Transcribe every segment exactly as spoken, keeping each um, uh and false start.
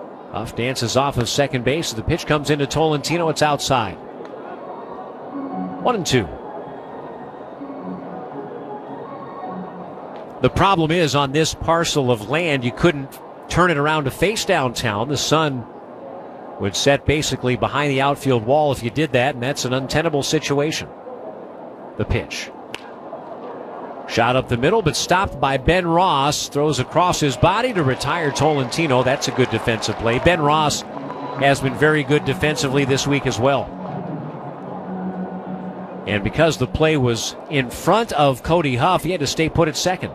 Huff dances off of second base. The pitch comes into Tolentino. It's outside. One and two. The problem is on this parcel of land, you couldn't turn it around to face downtown. The sun would set basically behind the outfield wall if you did that, and that's an untenable situation. The pitch. Shot up the middle, but stopped by Ben Ross. Throws across his body to retire Tolentino. That's a good defensive play. Ben Ross has been very good defensively this week as well. And because the play was in front of Cody Huff, he had to stay put at second.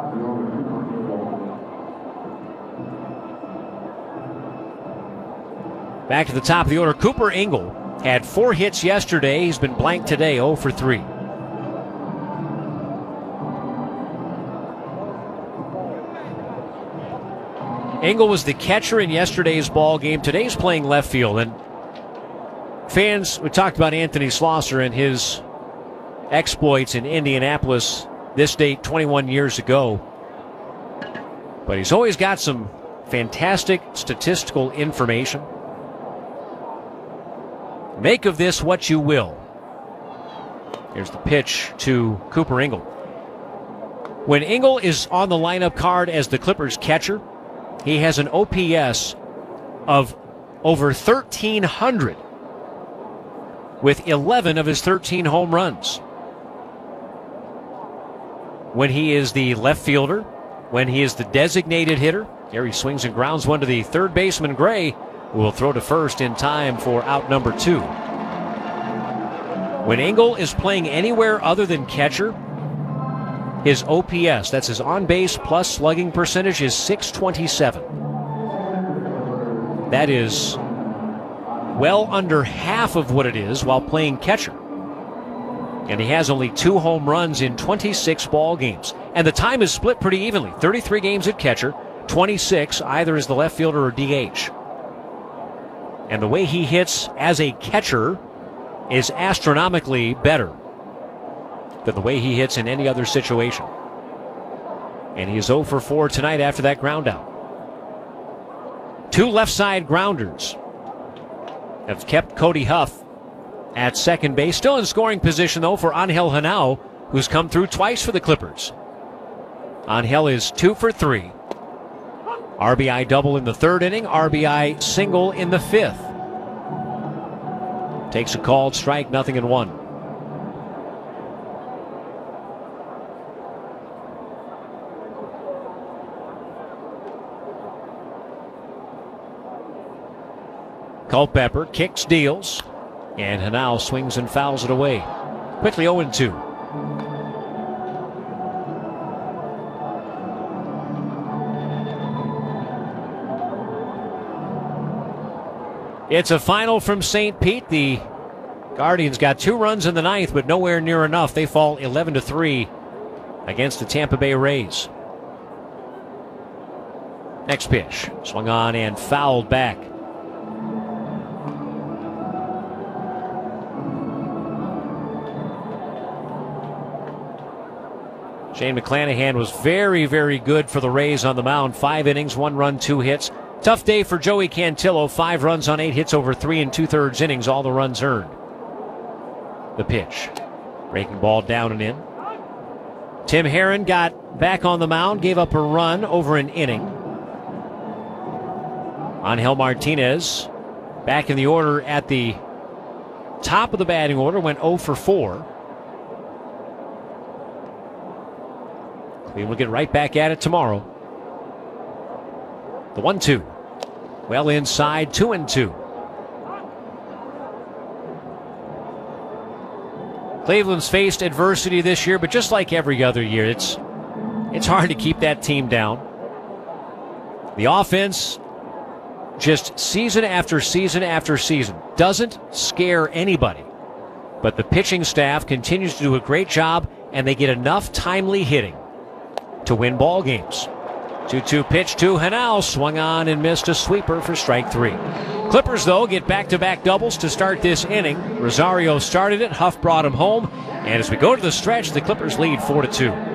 Back to the top of the order, Cooper Ingle had four hits yesterday. He's been blank today, oh for three. Ingle was the catcher in yesterday's ball game. Today's playing left field. And fans, we talked about Anthony Schlosser and his exploits in Indianapolis this date twenty-one years ago. But he's always got some fantastic statistical information. Make of this what you will. Here's the pitch to Cooper Ingle. When Ingle is on the lineup card as the Clippers catcher, he has an O P S of over thirteen hundred with eleven of his thirteen home runs. When he is the left fielder, when he is the designated hitter, here he swings and grounds one to the third baseman, Gray, who will throw to first in time for out number two. When Ingle is playing anywhere other than catcher, his O P S, that's his on-base plus slugging percentage, is six twenty-seven. That is well under half of what it is while playing catcher. And he has only two home runs in twenty-six ball games. And the time is split pretty evenly. thirty-three games at catcher, twenty-six either as the left fielder or D H. And the way he hits as a catcher is astronomically better than the way he hits in any other situation. And he is oh for four tonight after that ground out. Two left side grounders have kept Cody Huff at second base. Still in scoring position, though, for Angel Henao, who's come through twice for the Clippers. Angel is two for three. R B I double in the third inning, R B I single in the fifth. Takes a called strike, nothing in one. Culpepper kicks, deals, and Henao swings and fouls it away. Quickly oh and two. It's a final from Saint Pete. The Guardians got two runs in the ninth, but nowhere near enough. They fall eleven to three against the Tampa Bay Rays. Next pitch, swung on and fouled back. Shane McClanahan was very, very good for the Rays on the mound. Five innings, one run, two hits. Tough day for Joey Cantillo. Five runs on eight hits over three and two-thirds innings, all the runs earned. The pitch. Breaking ball down and in. Tim Herron got back on the mound, gave up a run over an inning. Angel Martinez back in the order at the top of the batting order, went oh for four. We will get right back at it tomorrow. The one two. Well inside, two and two. Cleveland's faced adversity this year, but just like every other year, it's it's hard to keep that team down. The offense, just season after season after season, doesn't scare anybody. But the pitching staff continues to do a great job, and they get enough timely hitting to win ball games. two two pitch to Henao, swung on and missed a sweeper for strike three. Clippers, though, get back-to-back doubles to start this inning. Rosario started it, Huff brought him home, and as we go to the stretch, the Clippers lead four to two.